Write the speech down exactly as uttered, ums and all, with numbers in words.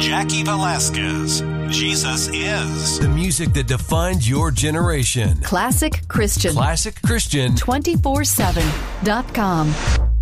Jackie Velasquez. Jesus is. The music that defined your generation. Classic Christian. Classic Christian. two four seven dot com.